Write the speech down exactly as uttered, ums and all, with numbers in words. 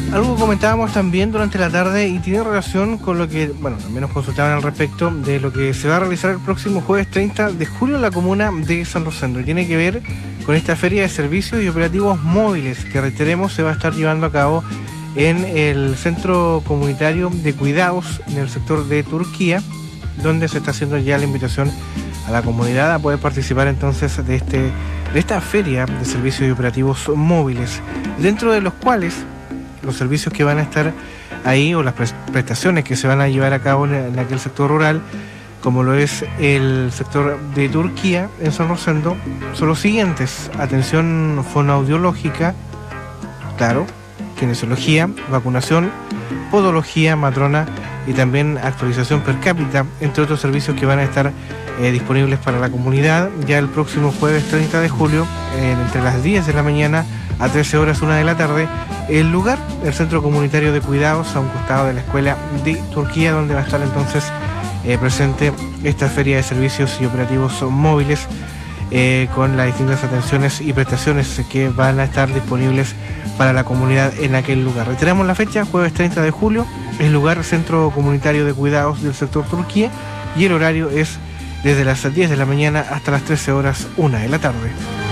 Algo que comentábamos también durante la tarde y tiene relación con lo que, bueno, también nos consultaban al respecto de lo que se va a realizar el próximo jueves treinta de julio en la comuna de San Rosendo. Y tiene que ver con esta feria de servicios y operativos móviles que, reiteremos, se va a estar llevando a cabo en el Centro Comunitario de Cuidados en el sector de Turquía, donde se está haciendo ya la invitación a la comunidad a poder participar entonces de, este, de esta feria de servicios y operativos móviles, dentro de los cuales los servicios que van a estar ahí o las prestaciones que se van a llevar a cabo en, en aquel sector rural, como lo es el sector de Turquía en San Rosendo, son los siguientes: atención fonoaudiológica, claro, kinesiología, vacunación, podología, matrona y también actualización per cápita, entre otros servicios que van a estar eh, disponibles para la comunidad ya el próximo jueves treinta de julio, eh, entre las diez de la mañana a trece horas, una de la tarde. El lugar, el Centro Comunitario de Cuidados, a un costado de la Escuela de Turquía, donde va a estar entonces eh, presente esta feria de servicios y operativos móviles, eh, con las distintas atenciones y prestaciones que van a estar disponibles para la comunidad en aquel lugar. Reiteramos la fecha, jueves treinta de julio, el lugar, Centro Comunitario de Cuidados del sector Turquía, y el horario es desde las diez de la mañana hasta las trece horas, una de la tarde.